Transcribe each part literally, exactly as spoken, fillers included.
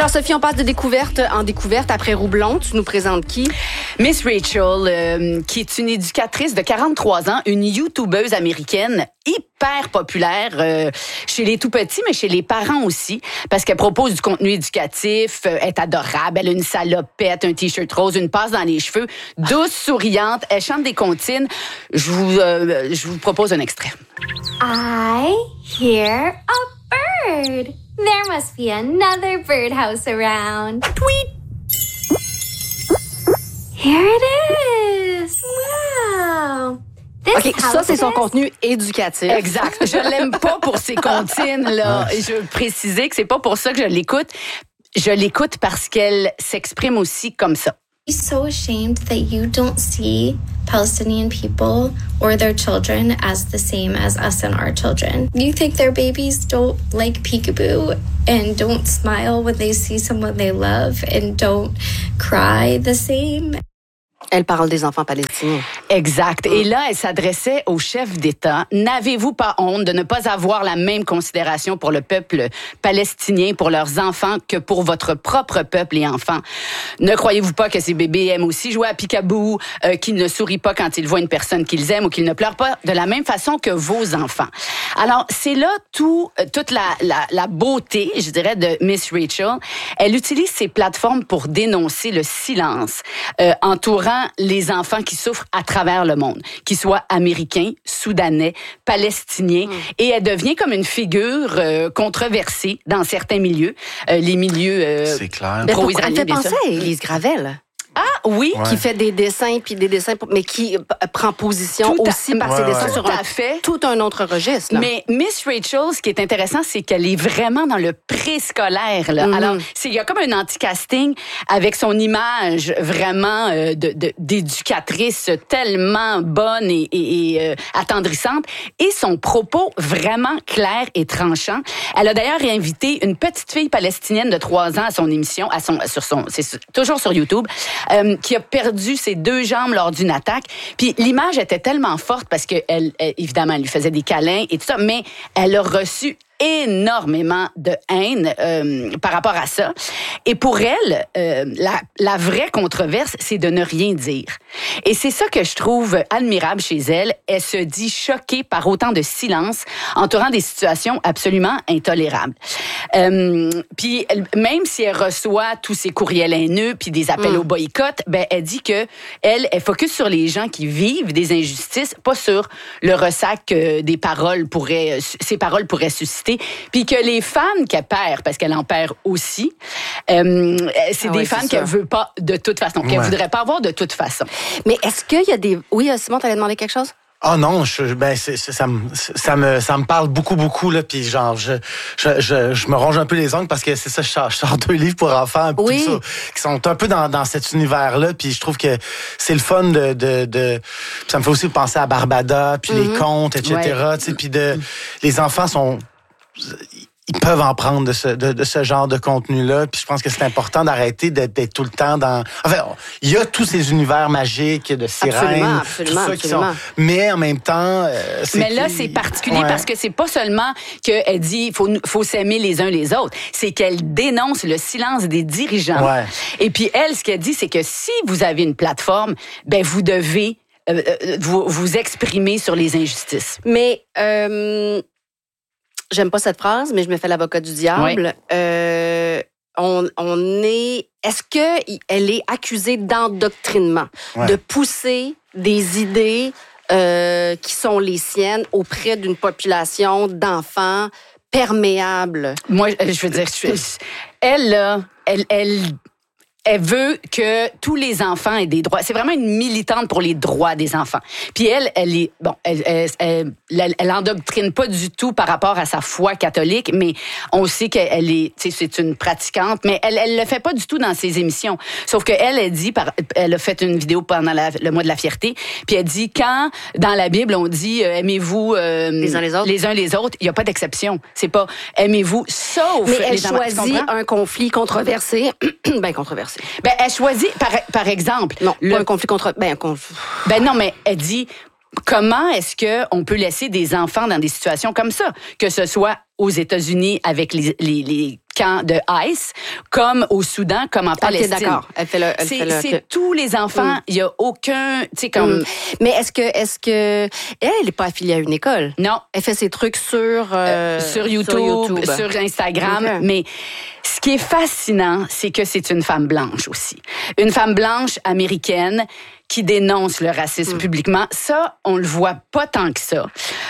Alors, Sophie, on passe de découverte en découverte. Après Roublon, tu nous présentes qui? Miss Rachel, euh, qui est une éducatrice de quarante-trois ans, une YouTubeuse américaine hyper populaire euh, chez les tout-petits, mais chez les parents aussi, parce qu'elle propose du contenu éducatif, euh, est adorable, elle a une salopette, un T-shirt rose, une passe dans les cheveux, douce, souriante, elle chante des comptines. Je vous, euh, je vous propose un extrait. I hear a bird. There must be another birdhouse around. Tweet! Here it is! Wow! This OK, ça, c'est son contenu éducatif. Exact. Je l'aime pas pour ses comptines, là. Et je veux préciser que c'est pas pour ça que je l'écoute. Je l'écoute parce qu'elle s'exprime aussi comme ça. I'm so ashamed that you don't see Palestinian people or their children as the same as us and our children. You think their babies don't like peekaboo and don't smile when they see someone they love and don't cry the same? Elle parle des enfants palestiniens. Exact. Et là, elle s'adressait au chef d'État. N'avez-vous pas honte de ne pas avoir la même considération pour le peuple palestinien, pour leurs enfants, que pour votre propre peuple et enfants? Ne croyez-vous pas que ces bébés aiment aussi jouer à peekaboo, euh, qu'ils ne sourient pas quand ils voient une personne qu'ils aiment ou qu'ils ne pleurent pas de la même façon que vos enfants? Alors, c'est là tout, toute la, la, la beauté, je dirais, de Miss Rachel. Elle utilise ses plateformes pour dénoncer le silence euh, entourant les enfants qui souffrent à travers le monde, qu'ils soient américains, soudanais, palestiniens, mmh. et elle devient comme une figure euh, controversée dans certains milieux, euh, les milieux euh, C'est clair. pro-israéliens. Elle fait bien penser sûr. à Élise Gravel. Ah oui, Ouais. Qui fait des dessins, puis des dessins, mais qui p- prend position Tout à- aussi par ses Ouais, dessins ouais. sur Tout un, à fait. tout un autre registre. Là. Mais Miss Rachel, ce qui est intéressant, c'est qu'elle est vraiment dans le préscolaire. Là. Mm-hmm. Alors, c'est, il y a comme un anti-casting avec son image vraiment euh, de, de, d'éducatrice tellement bonne et, et, et euh, attendrissante, et son propos vraiment clair et tranchant. Elle a d'ailleurs invité une petite fille palestinienne de trois ans à son émission, à son, sur son, c'est toujours sur YouTube, euh, qui a perdu ses deux jambes lors d'une attaque. Puis l'image était tellement forte parce que elle, elle, évidemment, elle lui faisait des câlins et tout ça, mais elle a reçu énormément de haine euh, par rapport à ça. Et pour elle, euh, la, la vraie controverse, c'est de ne rien dire. Et c'est ça que je trouve admirable chez elle. Elle se dit choquée par autant de silence entourant des situations absolument intolérables. Euh, puis même si elle reçoit tous ces courriels haineux puis des appels mm. au boycott, ben elle dit que elle, elle focus sur les gens qui vivent des injustices, pas sur le ressac que des paroles pourraient, ces paroles pourraient susciter. Puis que les fans qu'elle perd, parce qu'elle en perd aussi, euh, c'est ah des ouais, fans c'est qu'elle ça. veut pas de toute façon, qu'elle Ouais. voudrait pas avoir de toute façon. Mais est-ce qu'il y a des... Oui, Simon, t'allais demander quelque chose? Oh non, je, ben c'est, c'est, ça me ça me ça me parle beaucoup beaucoup là, puis genre je, je je je me ronge un peu les ongles parce que c'est ça, je sors, je sors deux livres pour enfants, puis oui. tout ça, qui sont un peu dans dans cet univers là, puis je trouve que c'est le fun de de, de ça me fait aussi penser à Barbada, puis mm-hmm. les contes, et cetera. Ouais. Tu sais, puis de les enfants sont ils peuvent en prendre de ce, de, de ce genre de contenu-là. Puis je pense que c'est important d'arrêter d'être, d'être tout le temps dans... Enfin, il y a tous ces univers magiques de sirènes, absolument, absolument, tout ça qui absolument. sont... Mais en même temps... Euh, c'est Mais là, qui... c'est particulier ouais. parce que c'est pas seulement qu'elle dit il faut, faut s'aimer les uns les autres, c'est qu'elle dénonce le silence des dirigeants. Ouais. Et puis elle, ce qu'elle dit, c'est que si vous avez une plateforme, ben vous devez euh, euh, vous, vous exprimer sur les injustices. Mais... Euh... J'aime pas cette phrase, mais je me fais l'avocat du diable. Oui. Euh, on, on est... Est-ce qu'elle est accusée d'endoctrinement, ouais. de pousser des idées euh, qui sont les siennes auprès d'une population d'enfants perméables? Moi, je veux dire, je, elle, là, elle... elle Elle veut que tous les enfants aient des droits. C'est vraiment une militante pour les droits des enfants. Puis elle, elle est bon, elle, elle, elle, elle, elle endoctrine pas du tout par rapport à sa foi catholique, mais on sait qu'elle est, tu sais, c'est une pratiquante, mais elle, elle le fait pas du tout dans ses émissions. Sauf que elle, elle dit, par, elle a fait une vidéo pendant la, le mois de la fierté, puis elle dit quand dans la Bible on dit euh, aimez-vous euh, les uns les autres, les uns les autres, il y a pas d'exception. C'est pas aimez-vous sauf mais elle les enfants. choisit un conflit controversé, ben controversé. Ben, elle choisit, par, par exemple... Non, le, pas un conflit contre... Ben, un conf... ben non, mais elle dit, comment est-ce qu'on peut laisser des enfants dans des situations comme ça? Que ce soit aux États-Unis avec les, les, les camps de ICE, comme au Soudan, comme en Palestine. OK, d'accord. Elle fait le, elle c'est fait le, c'est okay. tous les enfants. Il mm. y a aucun, tu sais, comme... Mm. Mais est-ce que, est-ce que... Elle, elle n'est pas affiliée à une école? Non. Elle fait ses trucs sur... Euh, euh, sur, YouTube, sur YouTube, sur Instagram. Okay. Mais ce qui est fascinant, c'est que c'est une femme blanche aussi. Une femme blanche américaine qui dénonce le racisme mm. publiquement. Ça, on le voit pas tant que ça.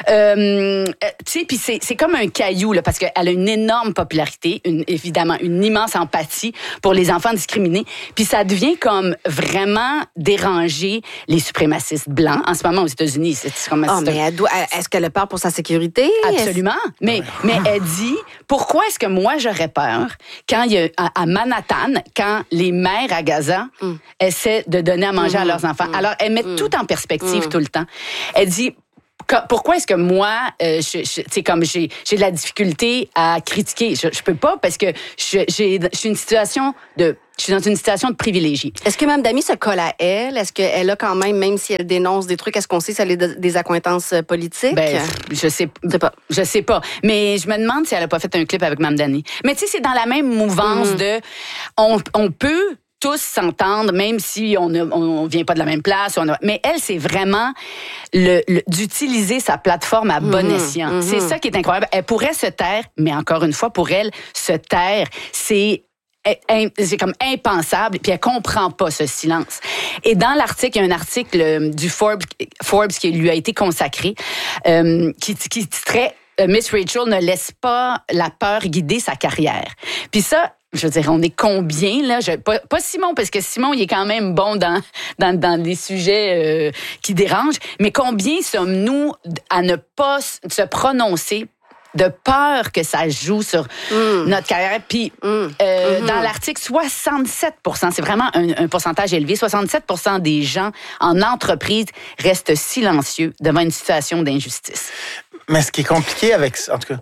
Euh, tu sais, puis c'est, c'est comme un caillou, là, parce qu'elle a une énorme popularité, une, évidemment, une immense empathie pour les enfants discriminés. Puis ça devient comme vraiment déranger les suprémacistes blancs. En ce moment, aux États-Unis, c'est, c'est comme... Oh, mais elle doit, est-ce qu'elle a peur pour sa sécurité? Absolument. Mais, mais elle dit, pourquoi est-ce que moi, j'aurais peur quand il y a, à, à Manhattan, quand les mères à Gaza mm. essaient de donner à manger mm. à leurs enfants? Alors, elle met mmh. tout en perspective mmh. tout le temps. Elle dit, pourquoi est-ce que moi, euh, je, je, tu sais, comme j'ai, j'ai de la difficulté à critiquer? Je, je peux pas parce que je, j'ai, je suis une situation de, je suis dans une situation de privilégié. Est-ce que Mme Dami se colle à elle? Est-ce qu'elle a quand même, même si elle dénonce des trucs, est-ce qu'on sait si elle a des accointances politiques? Ben, je sais, je sais pas. Je sais pas. Mais je me demande si elle a pas fait un clip avec Mme Dani. Mais tu sais, c'est dans la même mouvance mmh. de, on, on peut tous s'entendre, même si on ne on vient pas de la même place. On a, mais elle, c'est vraiment le, le, d'utiliser sa plateforme à bon mmh, escient. Mmh. C'est ça qui est incroyable. Elle pourrait se taire, mais encore une fois, pour elle, se taire, c'est... c'est comme impensable, puis elle comprend pas ce silence. Et dans l'article, il y a un article du Forbes, Forbes qui lui a été consacré, euh, qui, qui titrait « Miss Rachel ne laisse pas la peur guider sa carrière ». Puis ça, je veux dire, on est combien, là? Je, pas, pas Simon, parce que Simon, il est quand même bon dans, dans, dans des sujets euh, qui dérangent, mais combien sommes-nous à ne pas se prononcer de peur que ça joue sur mm. notre carrière. Puis, mm. euh, mm-hmm. dans l'article, soixante-sept pour cent, c'est vraiment un, un pourcentage élevé, soixante-sept pour cent des gens en entreprise restent silencieux devant une situation d'injustice. Mais ce qui est compliqué avec... En tout cas...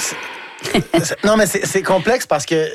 C'est, c'est, non, mais c'est, c'est complexe parce que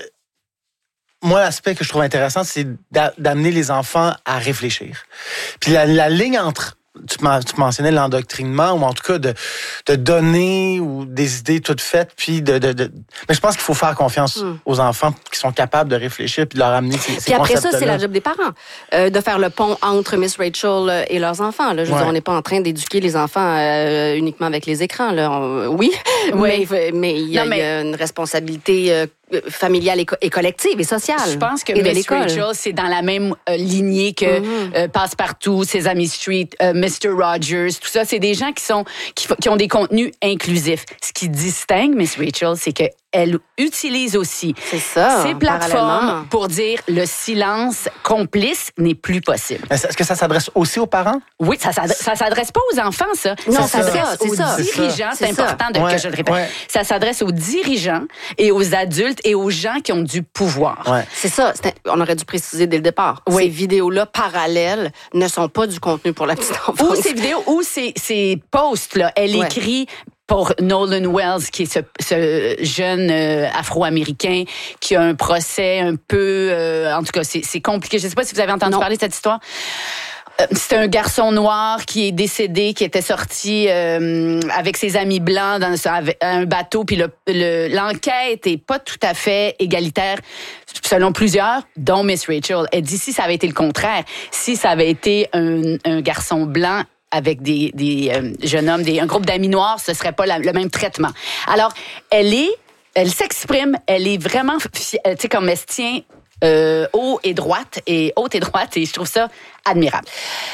moi, l'aspect que je trouve intéressant, c'est d'a, d'amener les enfants à réfléchir. Puis la, la ligne entre... Tu, tu mentionnais l'endoctrinement, ou en tout cas de, de donner ou des idées toutes faites, puis de, de, de... Mais je pense qu'il faut faire confiance mm. aux enfants qui sont capables de réfléchir puis de leur amener ces, ces puis après ça, c'est la job des parents, euh, de faire le pont entre Miss Rachel et leurs enfants. Là. Je veux ouais. dire, on n'est pas en train d'éduquer les enfants euh, uniquement avec les écrans. Là. On, oui, oui, mais mais il y, mais... y a une responsabilité euh, familiale et, co- et collective et sociale. Je pense que Miss Rachel, c'est dans la même euh, lignée que mm-hmm. euh, Passepartout, Sesame Street, euh, mister Rogers, tout ça. C'est des gens qui sont qui, qui ont des contenus inclusifs. Ce qui distingue Miss Rachel, c'est que elle utilise aussi c'est ça, ces plateformes pour dire le silence complice n'est plus possible. Est-ce que ça s'adresse aussi aux parents? Oui, ça s'adresse, ça s'adresse pas aux enfants, ça. Non, ça s'adresse ça, aux ça. dirigeants. C'est, c'est important de, ouais, que je le répète. Ouais. Ça s'adresse aux dirigeants et aux adultes et aux gens qui ont du pouvoir. Ouais. C'est ça. C'est, on aurait dû préciser dès le départ. Oui. Ces vidéos-là parallèles ne sont pas du contenu pour la petite enfance. Ou ces vidéos, ou ces, ces posts-là. Elle ouais. écrit... pour Nolan Wells, qui est ce, ce jeune euh, Afro-Américain qui a un procès un peu... Euh, en tout cas, c'est, c'est compliqué. Je ne sais pas si vous avez entendu non. parler de cette histoire. Euh, c'est un garçon noir qui est décédé, qui était sorti euh, avec ses amis blancs dans un bateau, puis le, le, l'enquête est pas tout à fait égalitaire, selon plusieurs, dont Miss Rachel. Elle dit si ça avait été le contraire, si ça avait été un, un garçon blanc avec des, des euh, jeunes hommes, des, un groupe d'amis noirs, ce serait pas la, le même traitement. Alors, elle est, elle s'exprime, elle est vraiment, tu sais, comme elle se tient euh, haut et droite, et haute et droite, et je trouve ça admirable.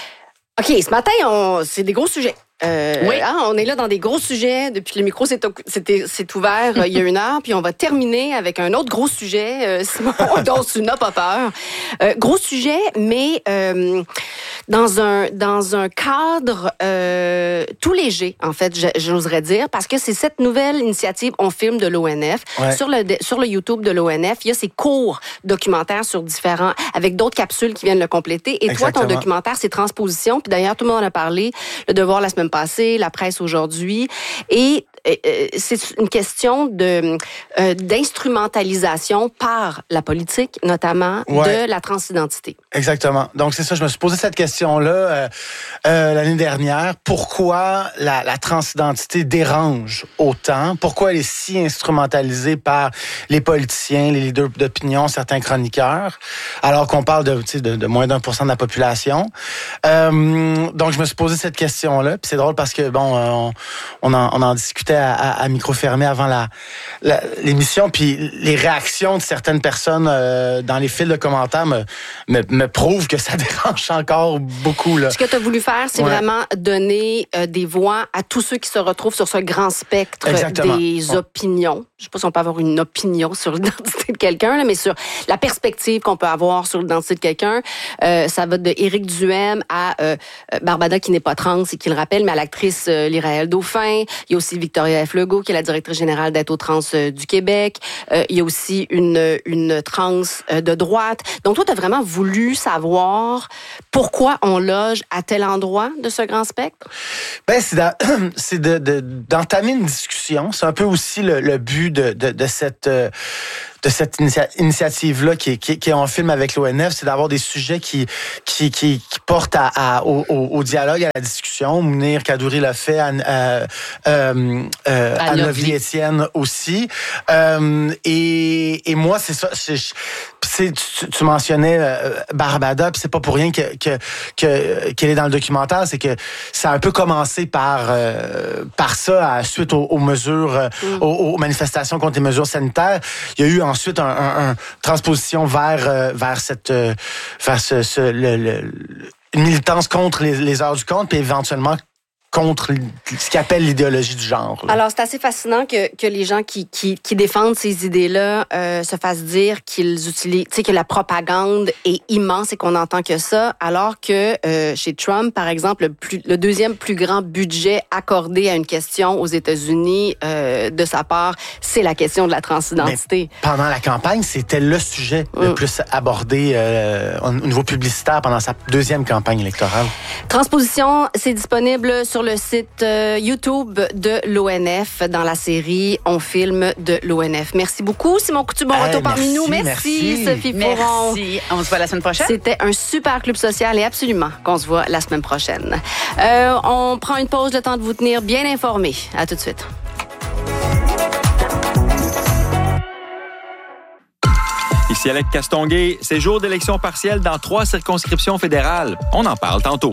OK, ce matin, on, c'est des gros sujets. Euh, oui. Hein, on est là dans des gros sujets depuis que le micro s'est, s'est, s'est ouvert euh, il y a une heure, puis on va terminer avec un autre gros sujet, euh, Simon, dont tu n'as pas peur. Euh, gros sujet, mais euh, dans un dans un cadre euh, tout léger, en fait, j'oserais dire, parce que c'est cette nouvelle initiative On filme de l'O N F. Ouais. Sur le sur le YouTube de l'O N F, il y a ces courts documentaires sur différents, avec d'autres capsules qui viennent le compléter. Et Exactement. Toi, ton documentaire, c'est Transposition. Puis d'ailleurs, tout le monde en a parlé. Le Devoir la semaine passée, la presse aujourd'hui. Et euh, c'est une question de euh, d'instrumentalisation par la politique, notamment ouais. de la transidentité. Exactement. Donc c'est ça, je me suis posé cette question-là euh, euh, l'année dernière. Pourquoi la, la transidentité dérange autant? Pourquoi elle est si instrumentalisée par les politiciens, les leaders d'opinion, certains chroniqueurs, alors qu'on parle de, de, de moins d'un pour cent de la population? Euh, donc je me suis posé cette question-là. Puis c'est drôle parce que bon, on, on, en, on en discutait à, à, à micro fermé avant la, la, l'émission. Puis les réactions de certaines personnes euh, dans les fils de commentaires me, me, me prouvent que ça dérange encore beaucoup. Là. Ce que tu as voulu faire, c'est ouais. vraiment donner euh, des voix à tous ceux qui se retrouvent sur ce grand spectre Exactement. des ouais. opinions. Je ne sais pas si on peut avoir une opinion sur l'identité de quelqu'un, là, mais sur la perspective qu'on peut avoir sur l'identité de quelqu'un. Euh, ça va de Éric Duhem à euh, Barbada, qui n'est pas trans et qui le rappelle, mais à l'actrice euh, Lyraël Dauphin. Il y a aussi Victoria F. Legault, qui est la directrice générale d'Aide aux trans euh, du Québec. Euh, il y a aussi une, une trans euh, de droite. Donc, toi, tu as vraiment voulu savoir pourquoi on loge à tel endroit de ce grand spectre? Ben, c'est, d'a, c'est de, de, d'entamer une discussion. C'est un peu aussi le, le but de, de, de cette... Euh, de cette initia- initiative-là qui est, qui, qui est en film avec l'O N F, c'est d'avoir des sujets qui, qui, qui, qui portent à, à, au, au dialogue, à la discussion. Mounir Kadouri l'a fait, Anne, euh, euh, euh, Anne-Lovely Etienne aussi. Euh, et, et moi, c'est ça. C'est, c'est, tu, tu mentionnais euh, Barbada, puis c'est pas pour rien que, que, que, qu'elle est dans le documentaire, c'est que ça a un peu commencé par, euh, par ça, à, suite aux, aux mesures, euh, mm. aux, aux manifestations contre les mesures sanitaires. Il y a eu ensuite un, un, un transposition vers euh, vers cette euh, vers ce, ce le, le, une militance contre les, les heures du compte, puis éventuellement contre ce qu'ils appellent l'idéologie du genre. Là. Alors, c'est assez fascinant que, que les gens qui, qui, qui défendent ces idées-là euh, se fassent dire qu'ils utilisent, tu sais, que la propagande est immense et qu'on n'entend que ça, alors que euh, chez Trump, par exemple, le, plus, le deuxième plus grand budget accordé à une question aux États-Unis euh, de sa part, c'est la question de la transidentité. Mais pendant la campagne, c'était le sujet mm. le plus abordé euh, au niveau publicitaire pendant sa deuxième campagne électorale. Transposition, c'est disponible sur le site euh, YouTube de l'O N F dans la série On filme de l'O N F. Merci beaucoup, Simon Coutu, bon hey, retour merci, parmi nous. Merci, merci. Sophie Fauron. Merci. On se voit la semaine prochaine. C'était un super club social et absolument qu'on se voit la semaine prochaine. Euh, on prend une pause, le temps de vous tenir bien informés. À tout de suite. Ici Alec Castonguay, c'est jour d'élection partielle dans trois circonscriptions fédérales. On en parle tantôt.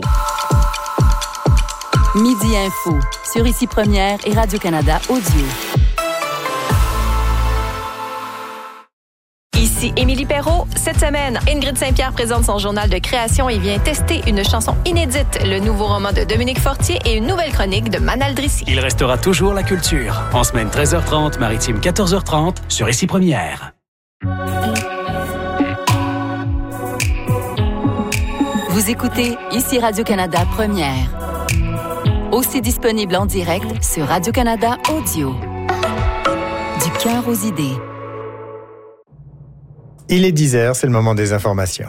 Midi Info, sur Ici Première et Radio-Canada Audio. Ici Émilie Perrault. Cette semaine, Ingrid Saint-Pierre présente son journal de création et vient tester une chanson inédite, le nouveau roman de Dominique Fortier et une nouvelle chronique de Manal Drissi. Il restera toujours la culture. En semaine treize heures trente, maritime quatorze heures trente, sur Ici Première. Vous écoutez Ici Radio-Canada Première. Aussi disponible en direct sur Radio-Canada Audio. Du cœur aux idées. Il est dix heures, c'est le moment des informations.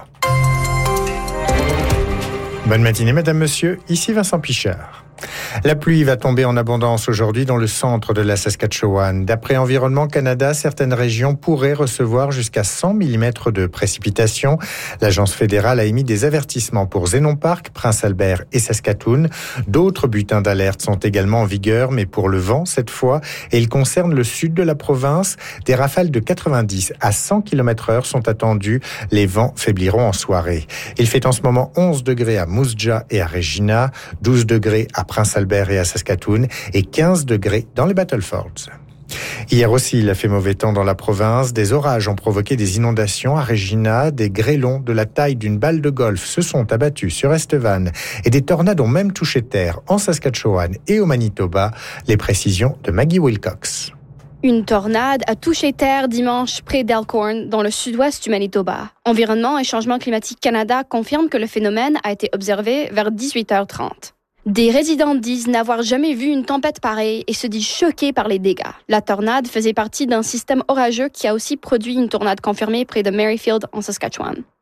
Bonne matinée, madame, monsieur. Ici Vincent Pichard. La pluie va tomber en abondance aujourd'hui dans le centre de la Saskatchewan. D'après Environnement Canada, certaines régions pourraient recevoir jusqu'à cent millimètres de précipitations. L'agence fédérale a émis des avertissements pour Zénon Park, Prince-Albert et Saskatoon. D'autres bulletins d'alerte sont également en vigueur, mais pour le vent cette fois, et ils concernent le sud de la province. Des rafales de quatre-vingt-dix à cent kilomètres heure sont attendues. Les vents faibliront en soirée. Il fait en ce moment onze degrés à Moose Jaw et à Regina, douze degrés à Prince-Albert et à Saskatoon et quinze degrés dans les Battlefords. Hier aussi, il a fait mauvais temps dans la province. Des orages ont provoqué des inondations à Regina. Des grêlons de la taille d'une balle de golf se sont abattus sur Estevan et des tornades ont même touché terre en Saskatchewan et au Manitoba. Les précisions de Maggie Wilcox. Une tornade a touché terre dimanche près d'Elkhorn, dans le sud-ouest du Manitoba. Environnement et Changement climatique Canada confirme que le phénomène a été observé vers dix-huit heures trente. Des résidents disent n'avoir jamais vu une tempête pareille et se disent choqués par les dégâts. La tornade faisait partie d'un système orageux qui a aussi produit une tornade confirmée près de Merrifield en Saskatchewan.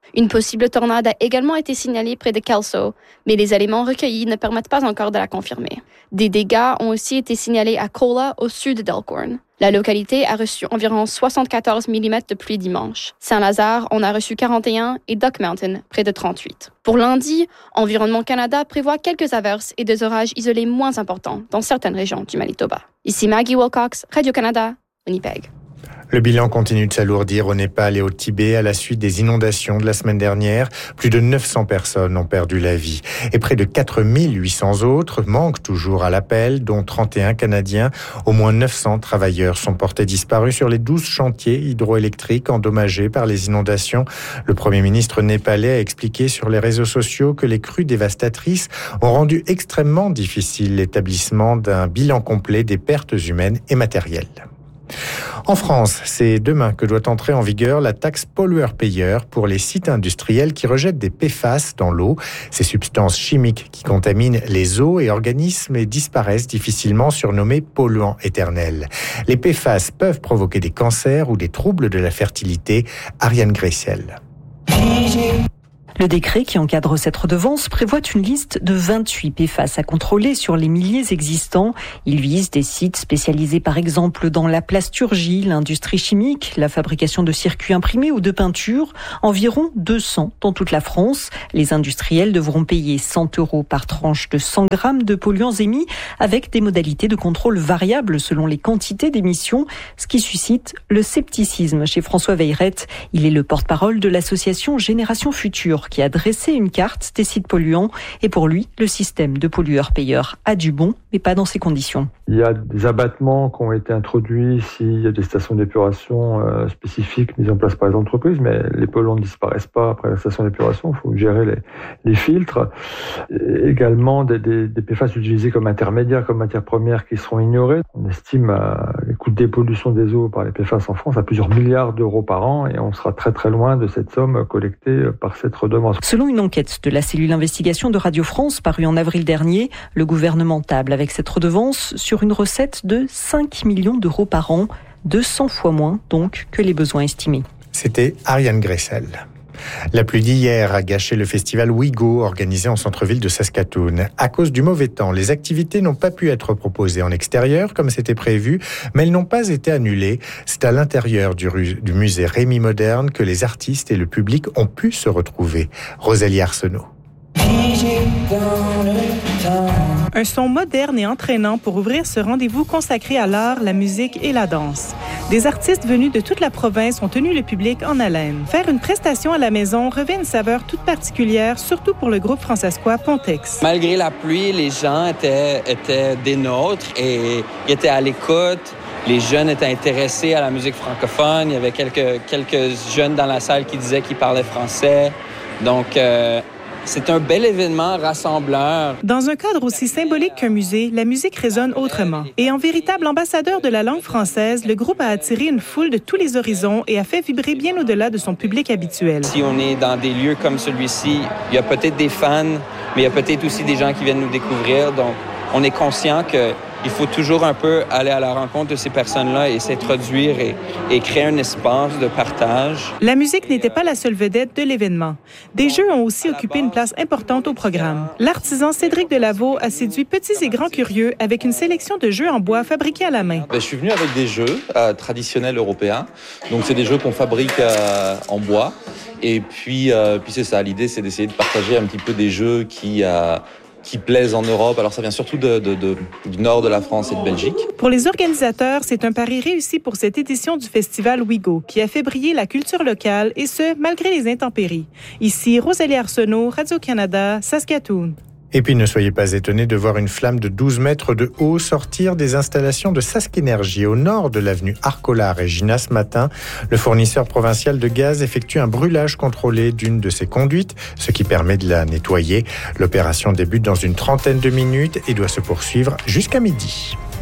Une possible tornade a également été signalée près de Kelso, mais les éléments recueillis ne permettent pas encore de la confirmer. Des dégâts ont aussi été signalés à Cola, au sud d'Elkhorn. La localité a reçu environ soixante-quatorze millimètres de pluie dimanche. Saint-Lazare en a reçu quarante et un et Duck Mountain près de trente-huit. Pour lundi, Environnement Canada prévoit quelques averses et des orages isolés moins importants dans certaines régions du Manitoba. Ici Maggie Wilcox, Radio-Canada, Winnipeg. Le bilan continue de s'alourdir au Népal et au Tibet à la suite des inondations de la semaine dernière. Plus de neuf cents personnes ont perdu la vie. Et près de quatre mille huit cents autres manquent toujours à l'appel, dont trente et un Canadiens. Au moins neuf cents travailleurs sont portés disparus sur les douze chantiers hydroélectriques endommagés par les inondations. Le Premier ministre népalais a expliqué sur les réseaux sociaux que les crues dévastatrices ont rendu extrêmement difficile l'établissement d'un bilan complet des pertes humaines et matérielles. En France, c'est demain que doit entrer en vigueur la taxe pollueur-payeur pour les sites industriels qui rejettent des P F A S dans l'eau, ces substances chimiques qui contaminent les eaux et organismes et disparaissent difficilement, surnommés polluants éternels. Les P F A S peuvent provoquer des cancers ou des troubles de la fertilité. Ariane Gressel. Le décret qui encadre cette redevance prévoit une liste de vingt-huit P F A S à contrôler sur les milliers existants. Il vise des sites spécialisés par exemple dans la plasturgie, l'industrie chimique, la fabrication de circuits imprimés ou de peinture. Environ deux cents dans toute la France. Les industriels devront payer cent euros par tranche de cent grammes de polluants émis avec des modalités de contrôle variables selon les quantités d'émissions, ce qui suscite le scepticisme chez François Veillerette. Il est le porte-parole de l'association Génération Future qui a dressé une carte des sites polluants. Et pour lui, le système de pollueur-payeur a du bon, mais pas dans ces conditions. Il y a des abattements qui ont été introduits s'il y a des stations d'épuration euh, spécifiques mises en place par les entreprises, mais les polluants ne disparaissent pas après la station d'épuration. Il faut gérer les, les filtres. Et également des, des, des P F A S utilisés comme intermédiaires, comme matières premières qui seront ignorées. On estime euh, les coûts de dépollution des eaux par les P F A S en France à plusieurs milliards d'euros par an et on sera très très loin de cette somme collectée par cette redevance. Selon une enquête de la cellule investigation de Radio France parue en avril dernier, le gouvernement table avec cette redevance sur une recette de cinq millions d'euros par an, deux cents fois moins donc que les besoins estimés. C'était Ariane Gressel. La pluie d'hier a gâché le festival Wigo organisé en centre-ville de Saskatoon. À cause du mauvais temps, les activités n'ont pas pu être proposées en extérieur comme c'était prévu, mais elles n'ont pas été annulées. C'est à l'intérieur du, du musée Rémy Moderne que les artistes et le public ont pu se retrouver. Rosalie Arsenault. Un son moderne et entraînant pour ouvrir ce rendez-vous consacré à l'art, la musique et la danse. Des artistes venus de toute la province ont tenu le public en haleine. Faire une prestation à la maison revêt une saveur toute particulière, surtout pour le groupe francescois Pontex. Malgré la pluie, les gens étaient, étaient des nôtres et ils étaient à l'écoute. Les jeunes étaient intéressés à la musique francophone. Il y avait quelques, quelques jeunes dans la salle qui disaient qu'ils parlaient français. Donc... Euh, C'est un bel événement rassembleur. Dans un cadre aussi symbolique qu'un musée, la musique résonne autrement. Et en véritable ambassadeur de la langue française, le groupe a attiré une foule de tous les horizons et a fait vibrer bien au-delà de son public habituel. Si on est dans des lieux comme celui-ci, il y a peut-être des fans, mais il y a peut-être aussi des gens qui viennent nous découvrir. Donc, on est conscient que il faut toujours un peu aller à la rencontre de ces personnes-là et s'introduire et, et créer un espace de partage. La musique n'était pas la seule vedette de l'événement. Des jeux ont aussi occupé une place importante au programme. L'artisan Cédric Delaveau a séduit petits et grands curieux avec une sélection de jeux en bois fabriqués à la main. Je suis venu avec des jeux euh, traditionnels européens. Donc, c'est des jeux qu'on fabrique euh, en bois. Et puis, euh, puis c'est ça. L'idée, c'est d'essayer de partager un petit peu des jeux qui... Euh, qui plaisent en Europe. Alors, ça vient surtout de, de, de, du nord de la France et de Belgique. Pour les organisateurs, c'est un pari réussi pour cette édition du festival Wigo, qui a fait briller la culture locale, et ce, malgré les intempéries. Ici, Rosalie Arsenault, Radio-Canada, Saskatoon. Et puis ne soyez pas étonnés de voir une flamme de douze mètres de haut sortir des installations de Sask Énergie au nord de l'avenue Arcola à Regina ce matin. Le fournisseur provincial de gaz effectue un brûlage contrôlé d'une de ses conduites, ce qui permet de la nettoyer. L'opération débute dans une trentaine de minutes et doit se poursuivre jusqu'à midi.